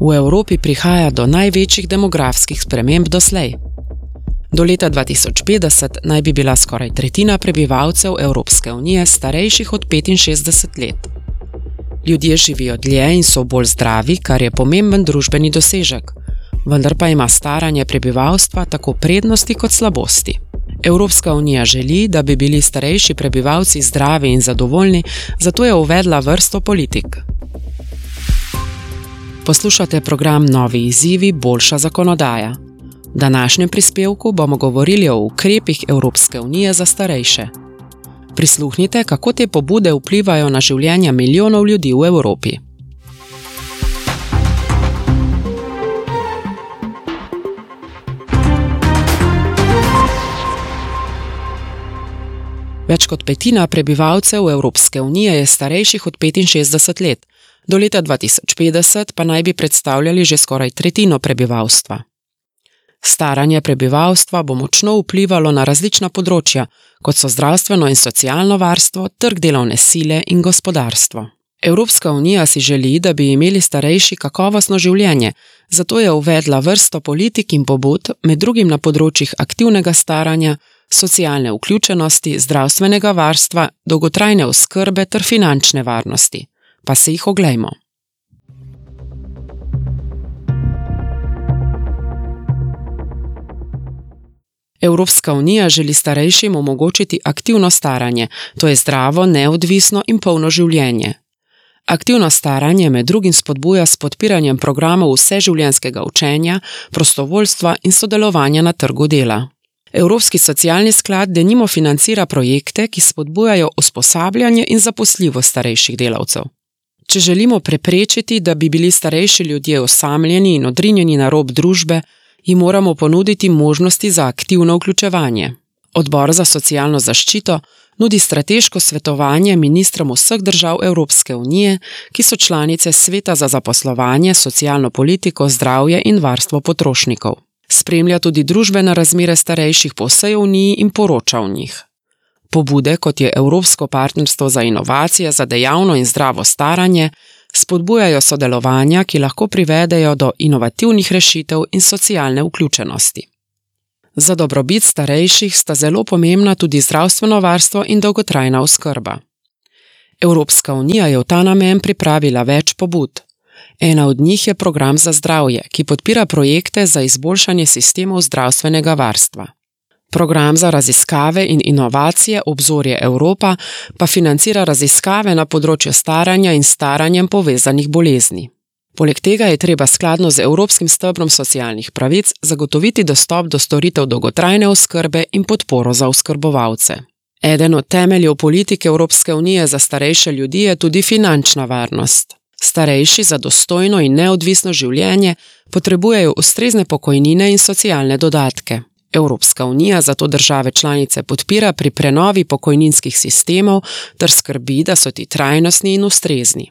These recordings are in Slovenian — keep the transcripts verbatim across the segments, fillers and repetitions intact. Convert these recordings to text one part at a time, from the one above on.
V Evropi prihaja do največjih demografskih sprememb doslej. Do leta dva tisoč petdeset naj bi bila skoraj tretjina prebivalcev Evropske unije starejših od petinšestdeset let. Ljudje živijo dlje in so bolj zdravi, kar je pomemben družbeni dosežek, vendar pa ima staranje prebivalstva tako prednosti kot slabosti. Evropska unija želi, da bi bili starejši prebivalci zdravi in zadovoljni, zato je uvedla vrsto politik. Poslušate program Novi izzivi, boljša zakonodaja. V današnjem prispevku bomo govorili o ukrepih Evropske unije za starejše. Prisluhnite, kako te pobude vplivajo na življenja milijonov ljudi v Evropi. Več kot petina prebivalcev Evropske unije je starejših od petinšestdeset let, do leta dva tisoč petdeset pa naj bi predstavljali že skoraj tretjino prebivalstva. Staranje prebivalstva bo močno vplivalo na različna področja, kot so zdravstveno in socialno varstvo, trg delovne sile in gospodarstvo. Evropska unija si želi, da bi imeli starejši kakovostno življenje, zato je uvedla vrsto politik in pobud, med drugim na področjih aktivnega staranja, socialne vključenosti, zdravstvenega varstva, dolgotrajne oskrbe ter finančne varnosti. Pa se jih oglejmo. Evropska unija želi starejšim omogočiti aktivno staranje, to je zdravo, neodvisno in polno življenje. Aktivno staranje med drugim spodbuja s podpiranjem programov vseživljenjskega učenja, prostovoljstva in sodelovanja na trgu dela. Evropski socialni sklad denimo financira projekte, ki spodbujajo usposabljanje in zaposljivost starejših delavcev. Če želimo preprečiti, da bi bili starejši ljudje osamljeni in odrinjeni na rob družbe, jim moramo ponuditi možnosti za aktivno vključevanje. Odbor za socialno zaščito nudi strateško svetovanje ministrom vseh držav Evropske unije, ki so članice Sveta za zaposlovanje, socialno politiko, zdravje in varstvo potrošnikov. Spremlja tudi družbene razmere starejših po vsej uniji in poroča o njih. Pobude, kot je Evropsko partnerstvo za inovacije za dejavno in zdravo staranje, spodbujajo sodelovanja, ki lahko privedejo do inovativnih rešitev in socialne vključenosti. Za dobrobit starejših sta zelo pomembna tudi zdravstveno varstvo in dolgotrajna oskrba. Evropska unija je v ta namen pripravila več pobud. Ena od njih je program za zdravje, ki podpira projekte za izboljšanje sistemov zdravstvenega varstva. Program za raziskave in inovacije Obzorje Evropa pa financira raziskave na področju staranja in staranjem povezanih bolezni. Poleg tega je treba skladno z Evropskim stebrom socialnih pravic zagotoviti dostop do storitev dolgotrajne oskrbe in podporo za oskrbovalce. Eden od temeljev politike Evropske unije za starejše ljudi je tudi finančna varnost. Starejši za dostojno in neodvisno življenje potrebujejo ustrezne pokojnine in socialne dodatke. Evropska unija zato države članice podpira pri prenovi pokojninskih sistemov ter skrbi, da so ti trajnostni in ustrezni.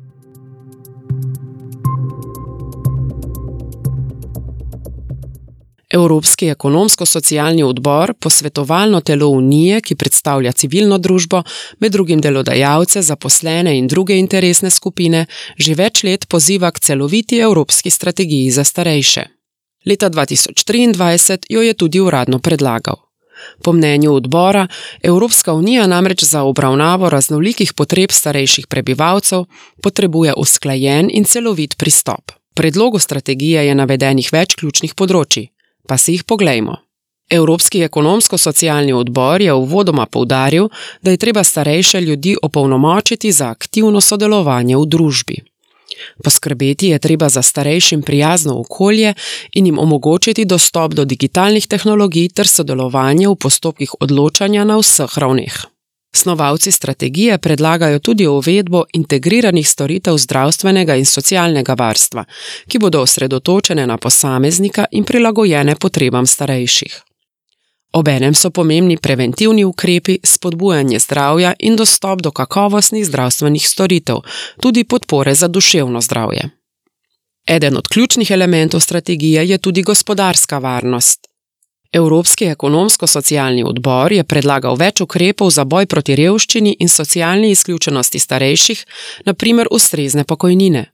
Evropski ekonomsko-socialni odbor, posvetovalno telo unije, ki predstavlja civilno družbo, med drugim delodajalce, zaposlene in druge interesne skupine, že več let poziva k celoviti evropski strategiji za starejše. Leta dva tisoč triindvajset jo je tudi uradno predlagal. Po mnenju odbora, Evropska unija namreč za obravnavo raznolikih potreb starejših prebivalcev potrebuje usklajen in celovit pristop. V predlogu strategije je navedenih več ključnih področij, pa si jih poglejmo. Evropski ekonomsko-socialni odbor je uvodoma poudaril, da je treba starejše ljudi opolnomočiti za aktivno sodelovanje v družbi. Poskrbeti je treba za starejšim prijazno okolje in jim omogočiti dostop do digitalnih tehnologij ter sodelovanje v postopkih odločanja na vseh ravneh. Snovalci strategije predlagajo tudi uvedbo integriranih storitev zdravstvenega in socialnega varstva, ki bodo osredotočene na posameznika in prilagojene potrebam starejših. Obenem so pomembni preventivni ukrepi, spodbujanje zdravja in dostop do kakovostnih zdravstvenih storitev, tudi podpore za duševno zdravje. Eden od ključnih elementov strategije je tudi gospodarska varnost. Evropski ekonomsko-socialni odbor je predlagal več ukrepov za boj proti revščini in socialni izključenosti starejših, na primer ustrezne pokojnine.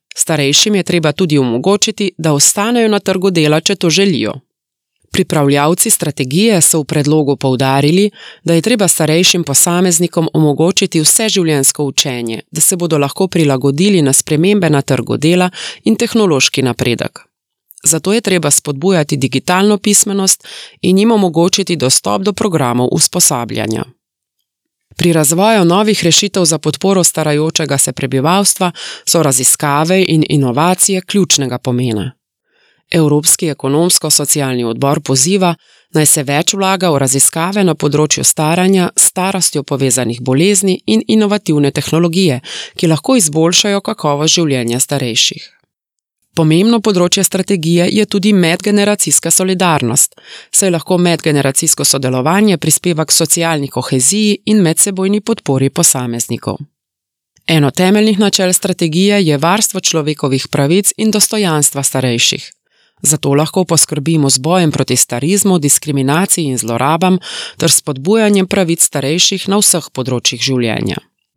Starejšim je treba tudi omogočiti, da ostanejo na trgu dela, če to želijo. Pripravljavci strategije so v predlogu poudarili, da je treba starejšim posameznikom omogočiti vseživljenjsko učenje, da se bodo lahko prilagodili na spremembe na trgu dela in tehnološki napredek. Zato je treba spodbujati digitalno pismenost in jim omogočiti dostop do programov usposabljanja. Pri razvoju novih rešitev za podporo starajočega se prebivalstva so raziskave in inovacije ključnega pomena. Evropski ekonomsko-socialni odbor poziva, naj se več vlaga v raziskave na področju staranja, s starostjo povezanih bolezni in inovativne tehnologije, ki lahko izboljšajo kakovost življenja starejših. Pomembno področje strategije je tudi medgeneracijska solidarnost, saj lahko medgeneracijsko sodelovanje prispeva k socialni koheziji in medsebojni podpori posameznikov. Eno temeljnih načel strategije je varstvo človekovih pravic in dostojanstva starejših. Zato lahko poskrbimo z bojem proti starizmu, diskriminaciji in zlorabam ter spodbujanjem pravic starejših na vseh področjih življenja.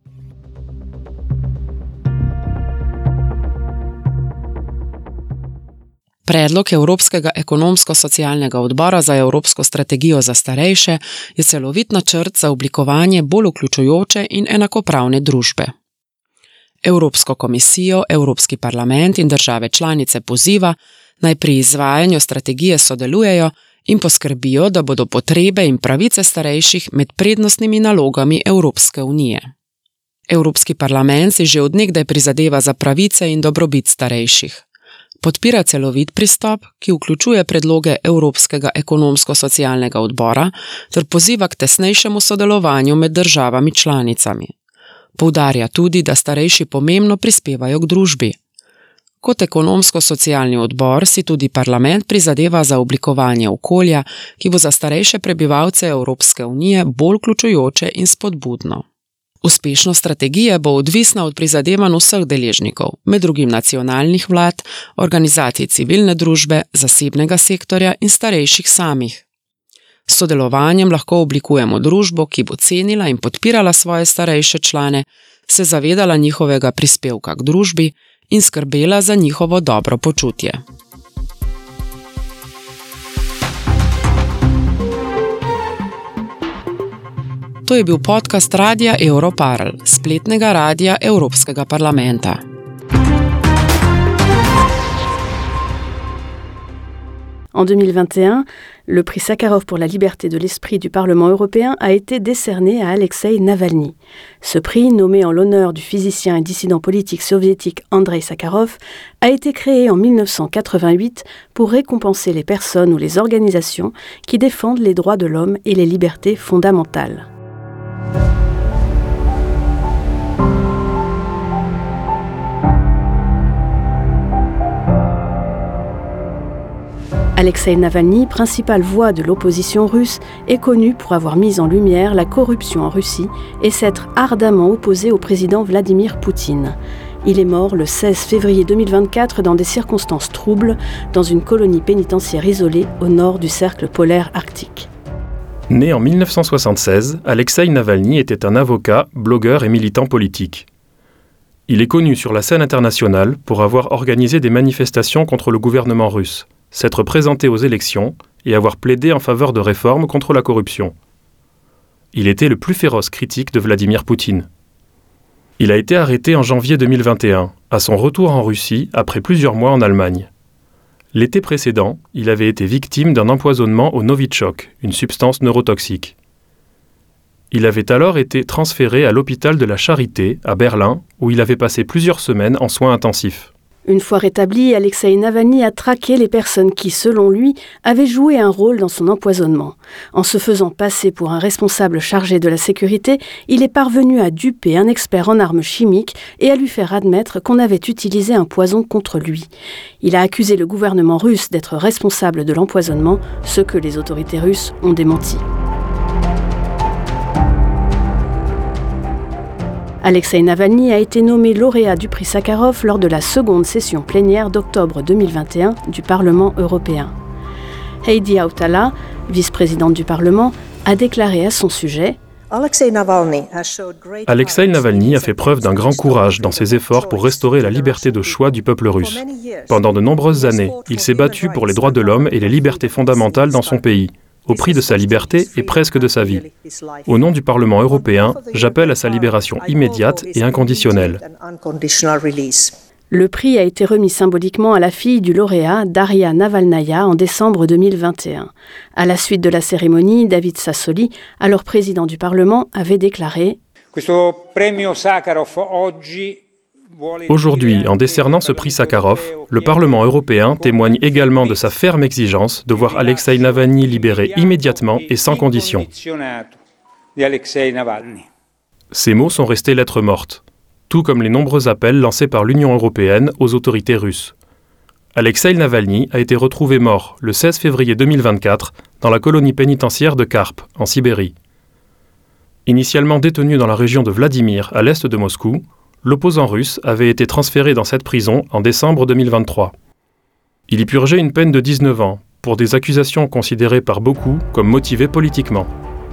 Predlog Evropskega ekonomsko-socialnega odbora za Evropsko strategijo za starejše je celovit načrt za oblikovanje bolj vključujoče in enakopravne družbe. Evropsko komisijo, Evropski parlament in države članice poziva, naj pri izvajanju strategije sodelujejo in poskrbijo, da bodo potrebe in pravice starejših med prednostnimi nalogami Evropske unije. Evropski parlament si že od nekdaj prizadeva za pravice in dobrobit starejših. Podpira celovit pristop, ki vključuje predloge Evropskega ekonomsko-socialnega odbora ter poziva k tesnejšemu sodelovanju med državami članicami. Poudarja tudi, da starejši pomembno prispevajo k družbi. Kot ekonomsko-socialni odbor si tudi parlament prizadeva za oblikovanje okolja, ki bo za starejše prebivalce Evropske unije bolj vključujoče in spodbudno. Uspešnost strategije bo odvisna od prizadevanj vseh deležnikov, med drugim nacionalnih vlad, organizacij civilne družbe, zasebnega sektorja in starejših samih. S sodelovanjem lahko oblikujemo družbo, ki bo cenila in podpirala svoje starejše člane, se zavedala njihovega prispevka k družbi in skrbela za njihovo dobro počutje. To je bil podcast Radia Europarl, spletnega radia Evropskega parlamenta. En deux mille vingt et un, le prix Sakharov pour la liberté de l'esprit du Parlement européen a été décerné à Alexeï Navalny. Ce prix, nommé en l'honneur du physicien et dissident politique soviétique Andrei Sakharov, a été créé en mille neuf cent quatre-vingt-huit pour récompenser les personnes ou les organisations qui défendent les droits de l'homme et les libertés fondamentales. Alexeï Navalny, principale voix de l'opposition russe, est connu pour avoir mis en lumière la corruption en Russie et s'être ardemment opposé au président Vladimir Poutine. Il est mort le seize février deux mille vingt-quatre dans des circonstances troubles, dans une colonie pénitentiaire isolée au nord du cercle polaire arctique. Né en mille neuf cent soixante-seize, Alexeï Navalny était un avocat, blogueur et militant politique. Il est connu sur la scène internationale pour avoir organisé des manifestations contre le gouvernement russe, s'être présenté aux élections et avoir plaidé en faveur de réformes contre la corruption. Il était le plus féroce critique de Vladimir Poutine. Il a été arrêté en janvier deux mille vingt et un, à son retour en Russie après plusieurs mois en Allemagne. L'été précédent, il avait été victime d'un empoisonnement au Novichok, une substance neurotoxique. Il avait alors été transféré à l'hôpital de la Charité, à Berlin, où il avait passé plusieurs semaines en soins intensifs. Une fois rétabli, Alexeï Navalny a traqué les personnes qui, selon lui, avaient joué un rôle dans son empoisonnement. En se faisant passer pour un responsable chargé de la sécurité, il est parvenu à duper un expert en armes chimiques et à lui faire admettre qu'on avait utilisé un poison contre lui. Il a accusé le gouvernement russe d'être responsable de l'empoisonnement, ce que les autorités russes ont démenti. Alexeï Navalny a été nommé lauréat du prix Sakharov lors de la seconde session plénière d'octobre deux mille vingt et un du Parlement européen. Heidi Hautala, vice-présidente du Parlement, a déclaré à son sujet « Alexeï Navalny a fait preuve d'un grand courage dans ses efforts pour restaurer la liberté de choix du peuple russe. Pendant de nombreuses années, il s'est battu pour les droits de l'homme et les libertés fondamentales dans son pays, au prix de sa liberté et presque de sa vie. Au nom du Parlement européen, j'appelle à sa libération immédiate et inconditionnelle. Le prix a été remis symboliquement à la fille du lauréat, Daria Navalnaya, en décembre deux mille vingt et un. À la suite de la cérémonie, David Sassoli, alors président du Parlement, avait déclaré « Aujourd'hui, en décernant ce prix Sakharov, le Parlement européen témoigne également de sa ferme exigence de voir Alexeï Navalny libéré immédiatement et sans condition. » Ces mots sont restés lettres mortes, tout comme les nombreux appels lancés par l'Union européenne aux autorités russes. Alexeï Navalny a été retrouvé mort le seize février deux mille vingt-quatre dans la colonie pénitentiaire de Karp, en Sibérie. Initialement détenu dans la région de Vladimir, à l'est de Moscou, l'opposant russe avait été transféré dans cette prison en décembre deux mille vingt-trois. Il y purgeait une peine de dix-neuf ans, pour des accusations considérées par beaucoup comme motivées politiquement.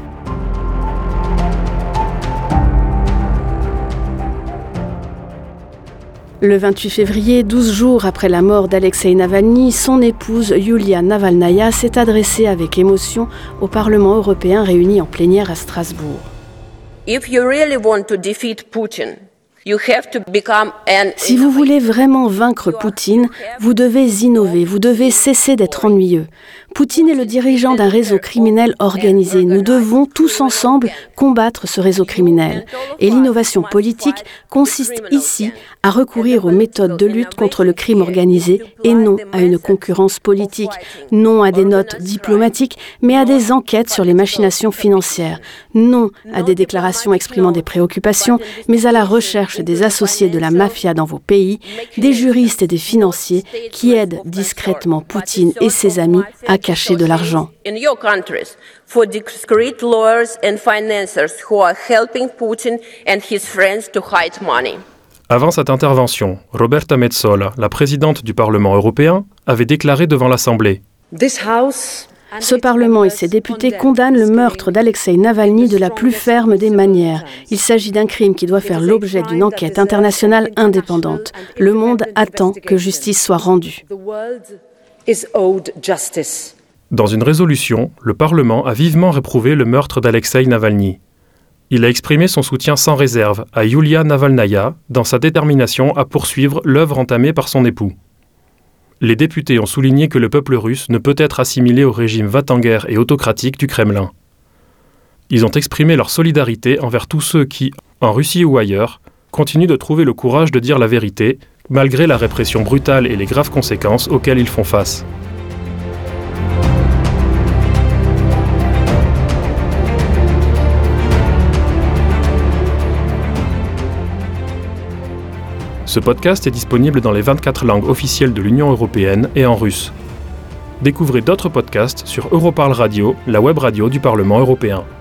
Le vingt-huit février, douze jours après la mort d'Alexeï Navalny, son épouse Yulia Navalnaya s'est adressée avec émotion au Parlement européen réuni en plénière à Strasbourg. If you really want to defeat Putin, you have to become an Si vous voulez vraiment vaincre Poutine, vous devez innover, vous devez cesser d'être ennuyeux. Poutine est le dirigeant d'un réseau criminel organisé. Nous devons tous ensemble combattre ce réseau criminel. Et l'innovation politique consiste ici à recourir aux méthodes de lutte contre le crime organisé et non à une concurrence politique, non à des notes diplomatiques, mais à des enquêtes sur les machinations financières, non à des déclarations exprimant des préoccupations, mais à la recherche des associés de la mafia dans vos pays, des juristes et des financiers qui aident discrètement Poutine et ses amis à cacher de l'argent. in your countries for discreet lawyers and financiers who are helping Putin and his friends to hide money. Avant cette intervention, Roberta Metsola, la présidente du Parlement européen, avait déclaré devant l'Assemblée « Ce Parlement et ses députés condamnent le meurtre d'Alexeï Navalny de la plus ferme des manières. Il s'agit d'un crime qui doit faire l'objet d'une enquête internationale indépendante. Le monde attend que justice soit rendue. » Dans une résolution, le Parlement a vivement réprouvé le meurtre d'Alexeï Navalny. Il a exprimé son soutien sans réserve à Yulia Navalnaya dans sa détermination à poursuivre l'œuvre entamée par son époux. Les députés ont souligné que le peuple russe ne peut être assimilé au régime va-t-en-guerre et autocratique du Kremlin. Ils ont exprimé leur solidarité envers tous ceux qui, en Russie ou ailleurs, continuent de trouver le courage de dire la vérité, malgré la répression brutale et les graves conséquences auxquelles ils font face. Ce podcast est disponible dans les vingt-quatre langues officielles de l'Union européenne et en russe. Découvrez d'autres podcasts sur Europarl Radio, la web radio du Parlement européen.